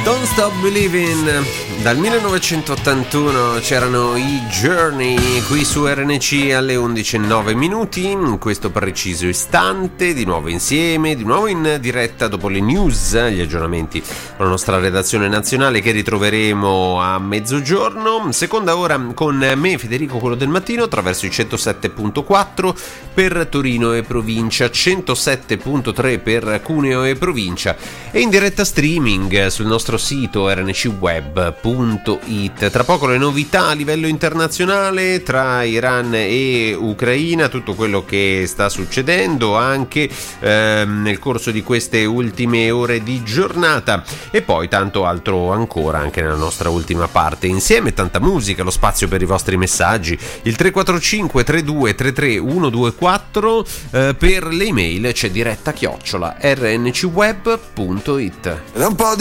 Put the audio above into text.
Don't Stop Believing. Dal 1981 c'erano i Journey qui su RNC alle 11:09, in questo preciso istante, di nuovo insieme, di nuovo in diretta dopo le news, gli aggiornamenti con la nostra redazione nazionale che ritroveremo a mezzogiorno. Seconda ora con me, Federico, quello del mattino, attraverso i 107.4 per Torino e provincia, 107.3 per Cuneo e provincia, e in diretta streaming sul nostro sito rncweb.it. Tra poco le novità a livello internazionale tra Iran e Ucraina, tutto quello che sta succedendo anche nel corso di queste ultime ore di giornata, e poi tanto altro ancora anche nella nostra ultima parte insieme. Tanta musica, lo spazio per i vostri messaggi, il 345 32 33 124, per le email c'è diretta @rncweb.it. Un po' di